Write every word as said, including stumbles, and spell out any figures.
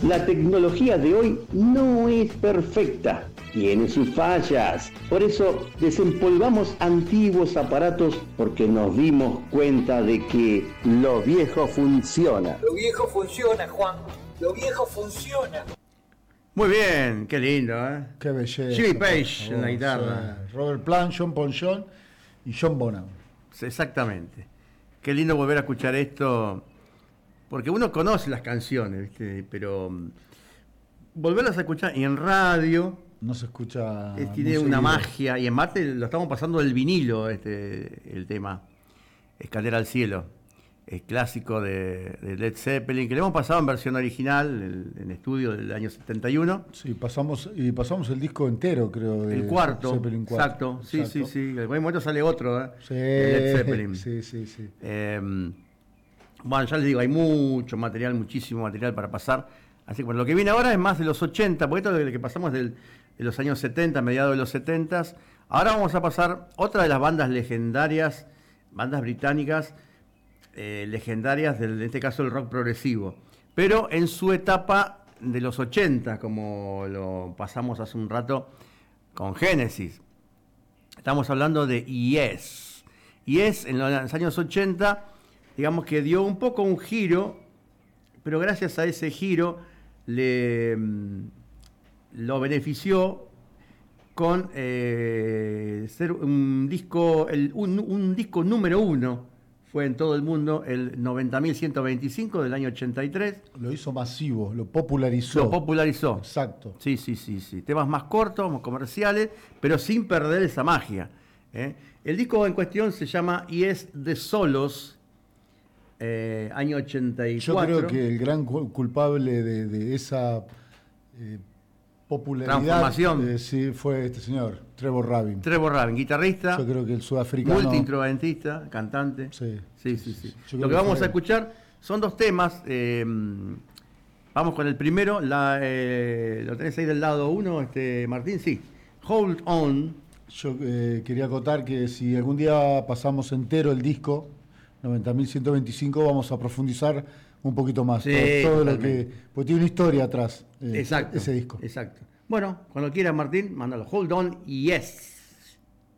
La tecnología de hoy no es perfecta, tiene sus fallas. Por eso desempolvamos antiguos aparatos porque nos dimos cuenta de que lo viejo funciona. Lo viejo funciona, Juan. Lo viejo funciona. Muy bien, qué lindo, ¿eh? Qué belleza. Jimmy Page en la guitarra. Sí. Robert Plant, John Paul Jones y John Bonham. Exactamente. Qué lindo volver a escuchar esto, porque uno conoce las canciones, ¿viste? Pero um, volverlas a escuchar y en radio no se escucha. Es, tiene una seguido. Magia, y en Marte lo estamos pasando del vinilo, este, el tema Escalera al Cielo, es clásico de, de Led Zeppelin, que le hemos pasado en versión original, el, en estudio del año setenta y uno. Sí, pasamos y pasamos el disco entero, creo. De el cuarto, Zeppelin cuatro. Exacto, sí, exacto. sí, sí. En algún momento sale otro, ¿eh? Sí, de Led Zeppelin. Sí, sí, sí. Eh, bueno, ya les digo, hay mucho material, muchísimo material para pasar. Así que bueno, lo que viene ahora es más de los ochenta, porque esto es lo que pasamos del, de los años setenta, mediados de los setenta. Ahora vamos a pasar otra de las bandas legendarias, bandas británicas, eh, legendarias, del, en este caso el rock progresivo, pero en su etapa de los ochenta, como lo pasamos hace un rato con Genesis. Estamos hablando de Yes. Yes en los años ochenta, digamos que dio un poco un giro, pero gracias a ese giro le lo benefició con eh, ser un disco, el, un, un disco número uno, fue en todo el mundo el noventa mil ciento veinticinco del año ochenta y tres. Lo hizo masivo, lo popularizó. Lo popularizó. Exacto. Sí, sí, sí, sí. Temas más cortos, más comerciales, pero sin perder esa magia, ¿eh? El disco en cuestión se llama Yes de Solos, eh, año ochenta y cuatro. Yo creo que el gran culpable de, de esa eh, popularidad transformación eh, sí, fue este señor, Trevor Rabin. Trevor Rabin, guitarrista. Yo creo que el sudafricano. Multiinstrumentista, cantante. Sí, sí, sí. sí. Yo Lo que, que vamos fue... a escuchar son dos temas. Eh, vamos con el primero. La, eh, ¿Lo tenés ahí del lado uno, este, Martín? Sí. Hold On. Yo eh, quería acotar que si algún día pasamos entero el disco, noventa mil ciento veinticinco, vamos a profundizar un poquito más. Sí, todo, todo lo que, porque tiene una historia atrás, eh, exacto, ese disco. Exacto. Bueno, cuando quieras, Martín, mándalo. Hold On y Yes.